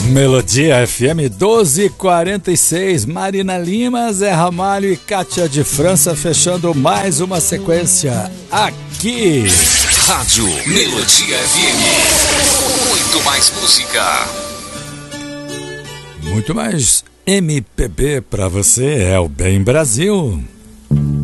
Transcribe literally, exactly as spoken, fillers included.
Melodia F M doze e quarenta e seis, Marina Lima, Zé Ramalho e Kátia de França fechando mais uma sequência aqui. Rádio Melodia F M. Muito mais música. Muito mais M P B pra você, é o Bem Brasil.